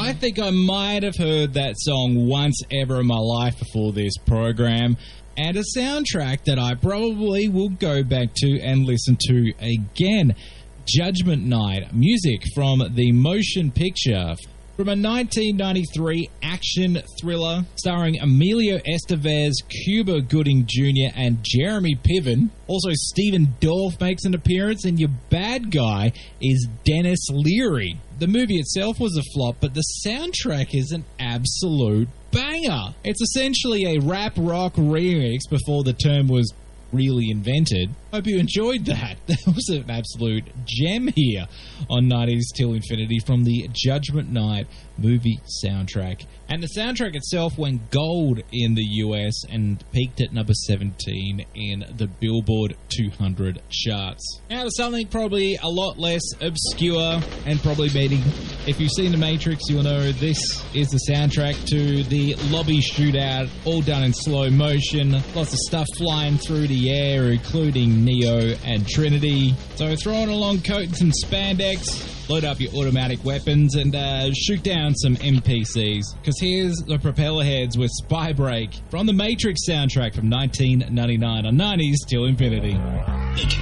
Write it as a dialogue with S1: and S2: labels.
S1: I think I might have heard that song once ever in my life before this program, and a soundtrack that I probably will go back to and listen to again. Judgment Night, music from the motion picture from a 1993 action thriller starring Emilio Estevez, Cuba Gooding Jr., and Jeremy Piven. Also, Stephen Dorff makes an appearance, and your bad guy is Dennis Leary. The movie itself was a flop, but the soundtrack is an absolute banger. It's essentially a rap rock remix before the term was really invented. Hope you enjoyed that. That was an absolute gem here on 90s Till Infinity from the Judgment Night movie soundtrack. And the soundtrack itself went gold in the US and peaked at number 17 in the Billboard 200 charts. Now to something probably a lot less obscure and probably meaning, if you've seen The Matrix, you'll know this is the soundtrack to the lobby shootout, all done in slow motion. Lots of stuff flying through the air, including Neo and Trinity. So throw on a long coat and some spandex, load up your automatic weapons, and shoot down some NPCs. Because here's the propeller heads with Spy Break from the Matrix soundtrack from 1999 on 90s Till Infinity.